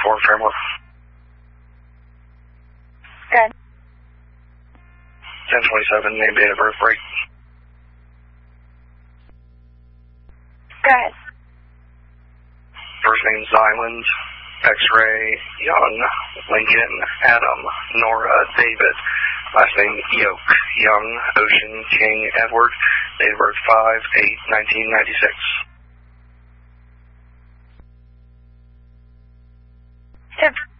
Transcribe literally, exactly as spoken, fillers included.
four, Fairmore. Good. ten twenty-seven, name, date of birth, break. Good. First name Zyland, X-Ray, Young, Lincoln, Adam, Nora, David. Last name Yoke, Young, Ocean, King, Edward. Date of birth five eight nineteen ninety-six. Good.